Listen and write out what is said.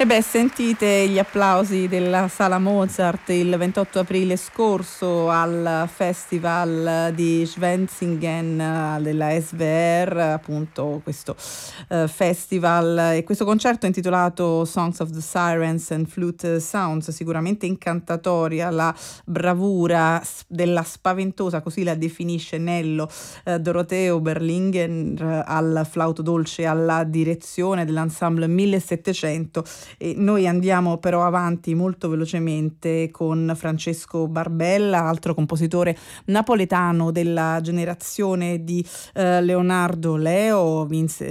E beh, sentite gli applausi della Sala Mozart il 28 aprile scorso al Festival di Schwenzingen della SWR, appunto questo festival e questo concerto intitolato Songs of the Sirens and Flute Sounds, sicuramente incantatoria la bravura della spaventosa, così la definisce Nello Doroteo Berlinger al flauto dolce, alla direzione dell'ensemble 1700. E noi andiamo però avanti molto velocemente con Francesco Barbella, altro compositore napoletano della generazione di Leonardo Leo,